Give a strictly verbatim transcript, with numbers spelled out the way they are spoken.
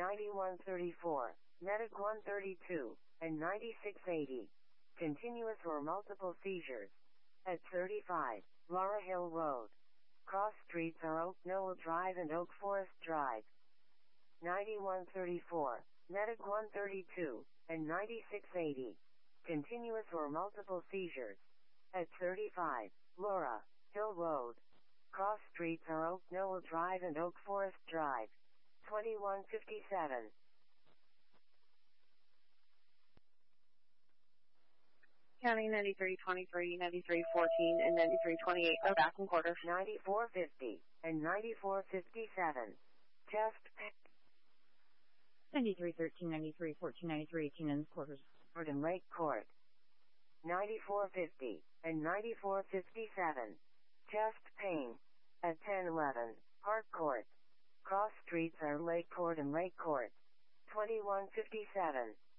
ninety-one thirty-four, Medic one thirty-two, and ninety-six eighty. Continuous or multiple seizures. At thirty-five, Laura Hill Road. Cross streets are Oak Knoll Drive and Oak Forest Drive. ninety-one thirty-four, Medic one thirty-two, and ninety-six eighty. Continuous or multiple seizures. At thirty-five, Laura Hill Road. Cross streets are Oak Knoll Drive and Oak Forest Drive. twenty-one fifty-seven. County ninety-three twenty-three, ninety-three fourteen, and ninety-three twenty-eight are back in quarters. ninety-four fifty and ninety-four fifty-seven. Test. ninety-three thirteen, ninety-three fourteen, ninety-three eighteen in quarters. Jordan Lake Court. ninety-four fifty and ninety-four fifty-seven. Chest pain. At ten eleven, Park Court. Cross streets are Lake Court and Lake Court. twenty-one fifty-seven.